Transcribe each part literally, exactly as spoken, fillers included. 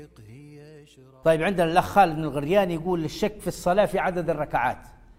طيب عندنا الأخ خالد من الغرياني يقول الشك في الصلاة في عدد الركعات.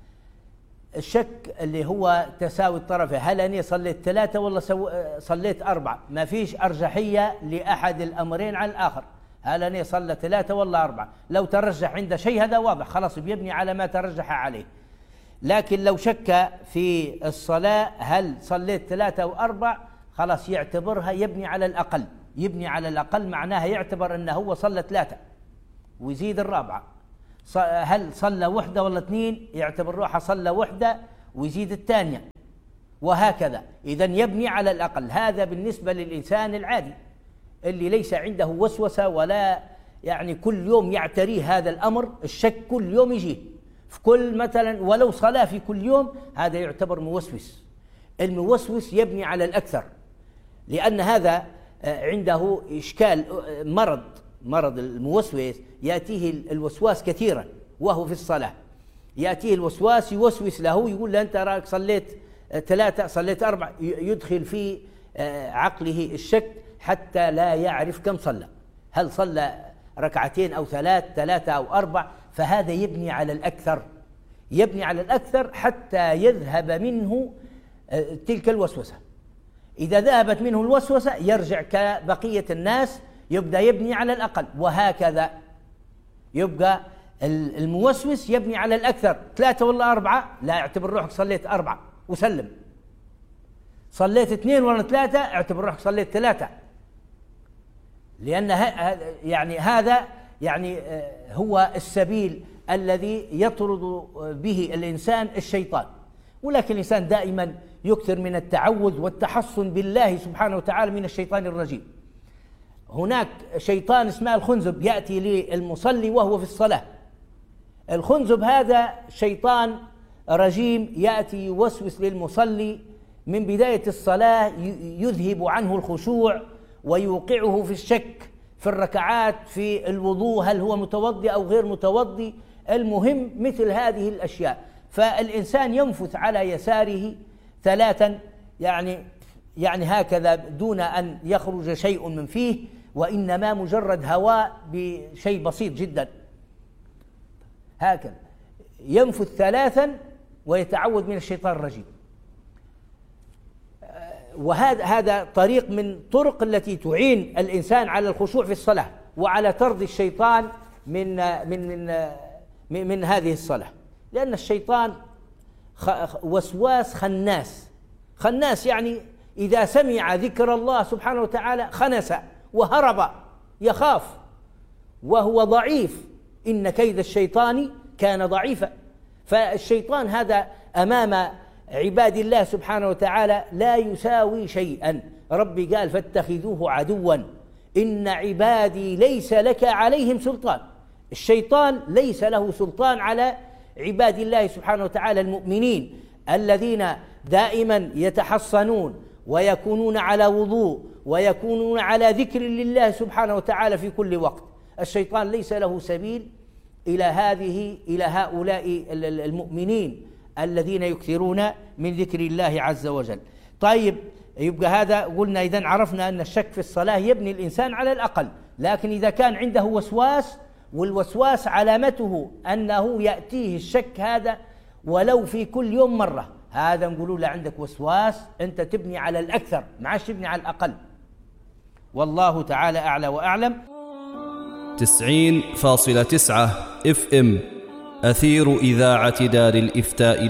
الشك اللي هو تساوي الطرفين، هل أني صليت ثلاثة ولا صليت أربعة؟ ما فيش أرجحية لأحد الأمرين على الآخر، هل أني صلى ثلاثة ولا أربعة؟ لو ترجح عند شيء هذا واضح خلاص بيبني على ما ترجح عليه. لكن لو شك في الصلاة هل صليت ثلاثة أو أربع خلاص يعتبرها يبني على الأقل، يبني على الأقل معناها يعتبر أنه هو صلى ثلاثة ويزيد الرابعة. هل صلى وحدة ولا اثنين يعتبر روحه صلى وحدة ويزيد الثانية، وهكذا. إذن يبني على الأقل. هذا بالنسبة للإنسان العادي اللي ليس عنده وسوسة ولا يعني كل يوم يعتريه هذا الأمر، الشك كل يوم يجيه في كل مثلا ولو صلاة في كل يوم، هذا يعتبر موسوس. الموسوس يبني على الأكثر، لأن هذا عنده إشكال مرض مرض الموسوس، يأتيه الوسواس كثيرا وهو في الصلاة، يأتيه الوسواس يوسوس له، يقول له أنت راك صليت ثلاثة صليت أربعة، يدخل في عقله الشك حتى لا يعرف كم صلى، هل صلى ركعتين أو ثلاث ثلاثة أو أربع. فهذا يبني على الأكثر، يبني على الأكثر حتى يذهب منه تلك الوسوسة. إذا ذهبت منه الوسوسة يرجع كبقية الناس، يبدأ يبني على الأقل، وهكذا يبقى الموسوس يبني على الأكثر. ثلاثة ولا أربعة لا، اعتبر روحك صليت أربعة وسلم. صليت اثنين ولا ثلاثة اعتبر روحك صليت ثلاثة، لأن يعني هذا يعني هو السبيل الذي يطرد به الإنسان الشيطان. ولكن الإنسان دائما يكثر من التعوذ والتحصن بالله سبحانه وتعالى من الشيطان الرجيم. هناك شيطان اسمه الخنزب يأتي للمصلي وهو في الصلاة. الخنزب هذا شيطان رجيم يأتي يوسوس للمصلي من بداية الصلاة، يذهب عنه الخشوع ويوقعه في الشك في الركعات، في الوضوء هل هو متوضي أو غير متوضي، المهم مثل هذه الأشياء. فالإنسان ينفث على يساره ثلاثا يعني يعني هكذا دون أن يخرج شيء من فيه، وإنما مجرد هواء بشيء بسيط جدا، هكذا ينفث ثلاثا ويتعوذ من الشيطان الرجيم. وهذا هذا طريق من طرق التي تعين الإنسان على الخشوع في الصلاة وعلى طرد الشيطان من من من من, من هذه الصلاة، لأن الشيطان وسواس خناس. خناس يعني إذا سمع ذكر الله سبحانه وتعالى خنس وهرب، يخاف وهو ضعيف، إن كيد الشيطان كان ضعيفا. فالشيطان هذا أمام عباد الله سبحانه وتعالى لا يساوي شيئا. ربي قال فاتخذوه عدوا إن عبادي ليس لك عليهم سلطان. الشيطان ليس له سلطان على عباد الله سبحانه وتعالى المؤمنين الذين دائما يتحصنون ويكونون على وضوء ويكونون على ذكر لله سبحانه وتعالى في كل وقت. الشيطان ليس له سبيل إلى هذه إلى هؤلاء المؤمنين الذين يكثرون من ذكر الله عز وجل. طيب يبقى هذا قلنا إذن عرفنا أن الشك في الصلاة يبني الإنسان على الأقل. لكن إذا كان عنده وسواس، والوسواس علامته أنه يأتيه الشك هذا ولو في كل يوم مرة، هذا نقولوا له عندك وسواس، أنت تبني على الأكثر ما عادش تبني على الأقل. والله تعالى أعلى وأعلم. تسعين فاصلة تسعة اف ام أثير إذاعة دار الإفتاء